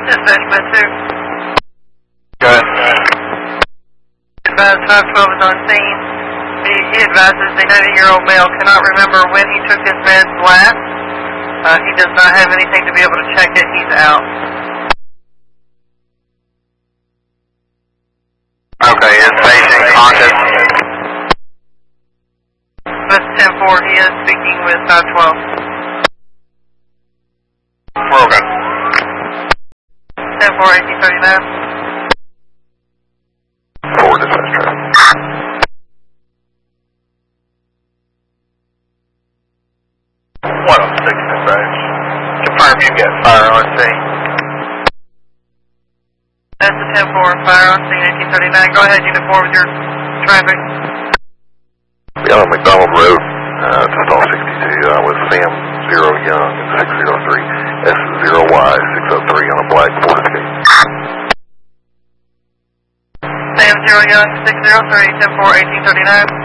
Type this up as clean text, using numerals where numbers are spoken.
Dispatch med 2. Go ahead. Advised 512 is on scene. He advises the 90-year-old male cannot remember when he took his meds last. He does not have anything to be able to check it. He's out. Okay, is patient conscious? That's 10-4. He is speaking with 512. We're okay. 10-4, 1839. Forward dispatch traffic. 106 dispatch. Confirm you get fire on scene. That's the 10-4. Fire on scene, 1839. Go ahead, Unit 4 with your traffic. We on McDonald Road, just off 62. I was Sam 0 Young and 603 S0Y 603 on a black Ford Escape. Sam 0 Young, 603, 10-4, 1839.